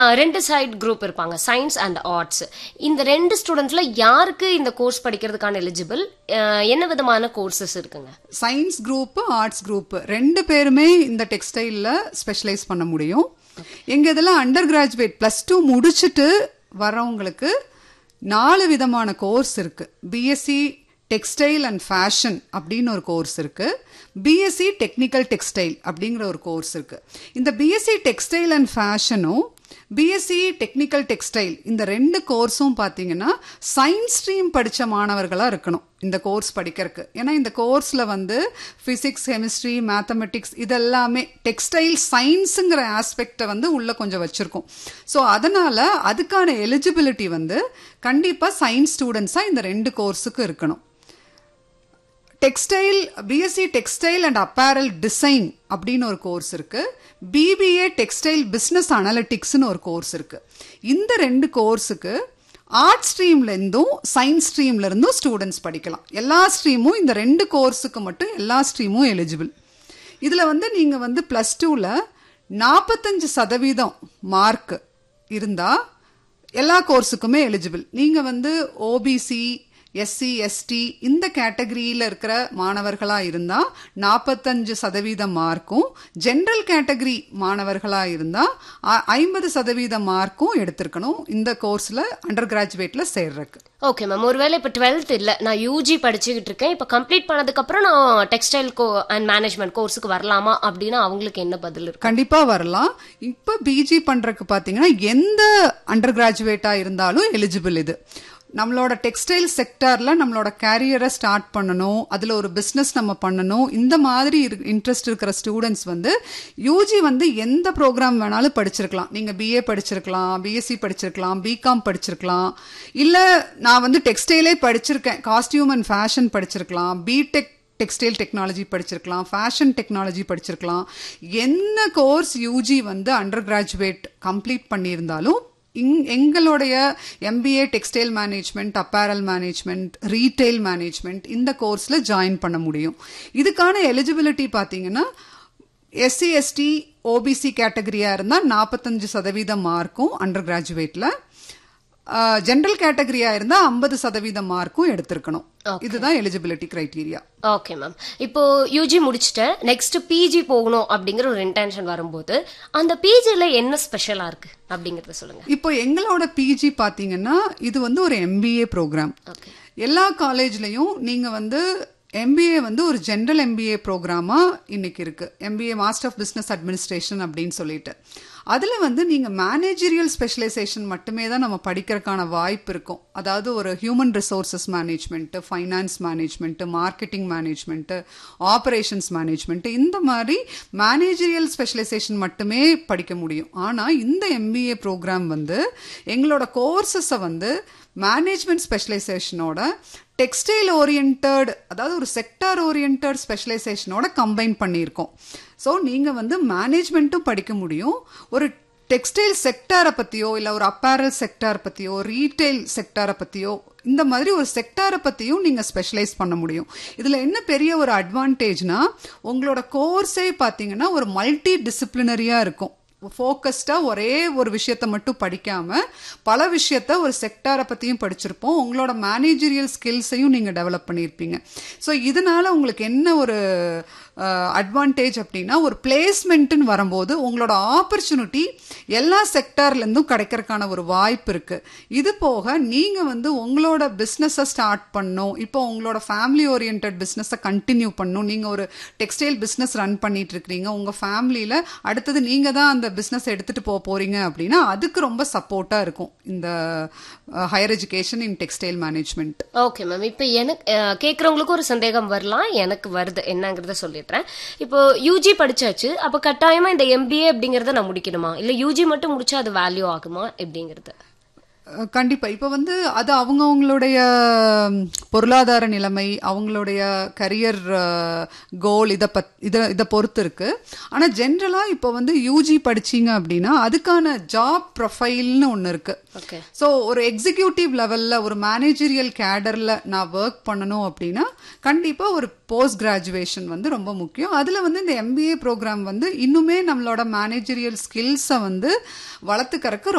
ரெண்டு side group இருப்பாங்க, science and arts. இந்த ரெண்டு ஸ்டூடெண்ட்ஸ்ல யாருக்கு இந்த கோர்ஸ் படிக்கிறதுக்கான எலிஜிபிள், என்ன விதமான கோர்சஸ் இருக்குங்க? சயின்ஸ் குரூப், ஆர்ட்ஸ் குரூப் ரெண்டு பேருமே இந்த டெக்ஸ்டைல்ல ஸ்பெஷலைஸ் பண்ண முடியும். எங்க இதுல அண்டர் கிராஜுவேட் +2 முடிச்சுட்டு வரவங்களுக்கு 4 விதமான கோர்ஸ் இருக்கு. பிஎஸ்சி டெக்ஸ்டைல் அண்ட் ஃபேஷன் அப்படின்னு ஒரு கோர்ஸ் இருக்கு. பிஎஸ்சி டெக்னிக்கல் டெக்ஸ்டைல் அப்படிங்கிற ஒரு கோர்ஸ் இருக்கு. இந்த BSc textile and ஃபேஷனும் BSc technical textile இந்த ரெண்டு கோர்ஸும் பார்த்தீங்கன்னா சயின்ஸ் ஸ்ட்ரீம் படித்த மாணவர்களாக இருக்கணும் இந்த கோர்ஸ் படிக்கிறதுக்கு. ஏன்னா இந்த கோர்ஸில் வந்து ஃபிசிக்ஸ், கெமிஸ்ட்ரி, மேத்தமெட்டிக்ஸ் இதெல்லாமே டெக்ஸ்டைல் சயின்ஸுங்கிற ஆஸ்பெக்டை வந்து உள்ளே கொஞ்சம் வச்சுருக்கோம். ஸோ அதனால் அதுக்கான எலிஜிபிலிட்டி வந்து கண்டிப்பாக சயின்ஸ் ஸ்டூடெண்ட்ஸாக இந்த ரெண்டு கோர்ஸுக்கு இருக்கணும். Textile BSc textile and apparel design அப்படின்னு ஒரு கோர்ஸ் இருக்கு. பிபிஏ டெக்ஸ்டைல் பிசினஸ் அனலிட்டிக்ஸ்னு ஒரு கோர்ஸ் இருக்கு. இந்த ரெண்டு கோர்ஸுக்கு ஆர்ட் ஸ்ட்ரீம்ல இருந்தும் சயின்ஸ் ஸ்ட்ரீம்ல இருந்தும் ஸ்டூடெண்ட்ஸ் படிக்கலாம். எல்லா ஸ்ட்ரீமும் இந்த ரெண்டு கோர்ஸுக்கு மட்டும் எல்லா ஸ்ட்ரீமும் எலிஜிபிள். இதுல வந்து நீங்க வந்து +2ல 45% மார்க் இருந்தா எல்லா கோர்ஸுக்குமே எலிஜிபிள். நீங்க வந்து ஓபிசி, எஸ்சி, எஸ்டி இந்த கேட்டகரியில இருக்கிற மாணவர்களா இருந்தா 45% மார்க்கும், ஜெனரல் கேட்டகரி மாணவர்களா இருந்தா 50% மார்க்கும் எடுத்திருக்கணும் இந்த கோர்ஸ்ல அண்டர் கிராஜுவேட்ல சேர்றதுக்கு. Okay ma'am. ஒருவேளை இப்போ 12th இல்லை, நான் யூஜி படிச்சுக்கிட்டு இருக்கேன், இப்போ கம்ப்ளீட் பண்ணதுக்கு அப்புறம் நான் டெக்ஸ்டைல் அண்ட் மேனேஜ்மெண்ட் கோர்ஸுக்கு வரலாமா அப்படின்னா அவங்களுக்கு என்ன பதில் இருக்கு? கண்டிப்பா வரலாம். இப்போ பிஜி பண்றதுக்கு பாத்தீங்கன்னா எந்த அண்டர் கிராஜுவேட்டா இருந்தாலும் எலிஜிபிள். இது நம்மளோட டெக்ஸ்டைல் செக்டர்ல நம்மளோட கேரியரை ஸ்டார்ட் பண்ணணும், அதுல ஒரு பிசினஸ் நம்ம பண்ணணும், இந்த மாதிரி இன்ட்ரெஸ்ட் இருக்கிற ஸ்டூடெண்ட்ஸ் வந்து யூஜி வந்து எந்த ப்ரோக்ராம் வேணாலும் படிச்சிருக்கலாம். நீங்க பிஏ படிச்சிருக்கலாம், பிஎஸ்சி படிச்சிருக்கலாம், பிகாம் படிச்சிருக்கலாம், இல்ல நான் வந்து டெக்ஸ்டைலே படிச்சிருக்கேன், costume and fashion படிச்சிருக்கலாம், BTech textile technology படிச்சிருக்கலாம், fashion technology படிச்சிருக்கலாம். என்ன கோர்ஸ் யூஜி வந்து அண்டர் கிராஜுவேட் கம்ப்ளீட் பண்ணியிருந்தாலும் எங்களுடைய MBA textile management, apparel management, retail management இந்த கோர்ஸ்ல ஜாயின் பண்ண முடியும். இதுக்கான எலிஜிபிலிட்டி பார்த்தீங்கன்னா எஸ்சி, எஸ்டி, ஓபிசி கேட்டகரியா இருந்தா 45% மார்க்கும் அண்டர் கிராஜுவேட்ல, ஜெனரல் கேட்டகரியா இருந்தா 50% மார்க்கும் எடுத்திருக்கணும். இதுதான் எலிஜிபிலிட்டி கிரைட்டீரியா. Okay ma'am. இப்போ யூஜி முடிச்சுட்டேன், நெக்ஸ்ட் பிஜி போகணும் அப்படிங்கிற ஒரு இன்டென்ஷன் வரும்போது அந்த பிஜில என்ன ஸ்பெஷலா இருக்கு அப்படிங்கறத சொல்லுங்க. இப்போ எங்களோட பிஜி பாத்தீங்கன்னா இது வந்து ஒரு எம்பிஏ ப்ரோக்ராம். எல்லா காலேஜ்லயும் நீங்க வந்து எம்பிஏ வந்து ஒரு ஜெனரல் எம்பிஏ ப்ரோக்ராமா இன்னைக்கு இருக்கு. MBA master of business administration அப்படின்னு சொல்லிட்டு அதுல வந்து நீங்க மேனேஜரியல் ஸ்பெஷலைசேஷன் மட்டுமே தான் நம்ம படிக்கிறதுக்கான வாய்ப்பு இருக்கும். அதாவது ஒரு human resources management, finance management, marketing management, operations management இந்த மாதிரி மேனேஜரியல் ஸ்பெஷலைசேஷன் மட்டுமே படிக்க முடியும். ஆனா இந்த எம்பிஏ ப்ரோக்ராம் வந்து எங்களோட கோர்சஸை வந்து மேனேஜ்மெண்ட் ஸ்பெஷலைசேஷனோட டெக்ஸ்டைல் ஓரியன்டட், அதாவது ஒரு செக்டார் ஓரியன்டட் ஸ்பெஷலைசேஷனோட கம்பைன் பண்ணியிருக்கோம். ஸோ நீங்கள் வந்து மேனேஜ்மெண்ட்டும் படிக்க முடியும், ஒரு டெக்ஸ்டைல் செக்டாரை பற்றியோ இல்லை ஒரு அப்பேரல் செக்டார் பற்றியோ, ரீட்டைல் செக்டாரை பற்றியோ இந்த மாதிரி ஒரு செக்டாரை பற்றியும் நீங்கள் ஸ்பெஷலைஸ் பண்ண முடியும். இதில் என்ன பெரிய ஒரு அட்வான்டேஜ்னா உங்களோட கோர்ஸே பார்த்தீங்கன்னா ஒரு மல்டி டிசிப்ளினரியாக இருக்கும். ஃபோக்கஸ்டா ஒரே ஒரு விஷயத்த மட்டும் படிக்காம பல விஷயத்த ஒரு செக்டாரை பத்தியும் படிச்சிருப்போம். உங்களோட மேனேஜரியல் ஸ்கில்ஸையும் நீங்க டெவலப் பண்ணியிருப்பீங்க. ஸோ இதனால உங்களுக்கு என்ன ஒரு அட்வான்டேஜ் அப்படின்னா ஒரு பிளேஸ்மெண்ட்னு வரும்போது உங்களோட ஆப்பர்ச்சுனிட்டி எல்லா செக்டார்ல இருந்தும் கிடைக்கிறதுக்கான ஒரு வாய்ப்பு இருக்கு. இது போக நீங்க வந்து உங்களோட பிசினஸை ஸ்டார்ட் பண்ணணும், இப்போ உங்களோட ஃபேமிலி ஓரியன்டட் பிசினஸை கண்டினியூ பண்ணணும். நீங்க ஒரு டெக்ஸ்டைல் பிசினஸ் ரன் பண்ணிட்டு இருக்கீங்க, உங்க ஃபேமிலியில அடுத்தது நீங்க தான் அந்த பிசினஸ் எடுத்துட்டு போறீங்க அப்படின்னா அதுக்கு ரொம்ப சப்போர்ட்டா இருக்கும் இந்த higher education in textile management. Okay ma'am. இப்போ எனக்கு கேட்கறவங்களுக்கு ஒரு சந்தேகம் வரலாம், எனக்கு வருது என்னங்கறத சொல்லிடுறேன். இப்போ யூஜி படிச்சாச்சு, அப்ப கட்டாயமா இந்த எம்பிஏ அப்படிங்கறத நான் முடிக்கணுமா, இல்ல யூஜி மட்டும் முடிச்சா அது வேல்யூ ஆகுமா எப்படிங்கிறது? கண்டிப்பா இப்ப வந்து அது அவங்களுடைய பொருளாதார நிலைமை, அவங்களுடைய கரியர் கோல் இத பொறுத்து இருக்கு. ஆனா ஜென்ரலா இப்ப வந்து யூஜி படிச்சீங்க அப்படின்னா அதுக்கான ஜாப் ப்ரொஃபைல்னு ஒண்ணு இருக்கு. ஸோ ஒரு எக்ஸிக்யூட்டிவ் லெவல்ல ஒரு மேனேஜரியல் கேடர்ல நான் ஒர்க் பண்ணணும் அப்படின்னா கண்டிப்பா ஒரு போஸ்ட் கிராஜுவேஷன் வந்து ரொம்ப முக்கியம். அதுல வந்து இந்த MBA ப்ரோக்ராம் வந்து இன்னுமே நம்மளோட மேனேஜரியல் ஸ்கில்ஸை வந்து வளர்த்துக்கறக்கு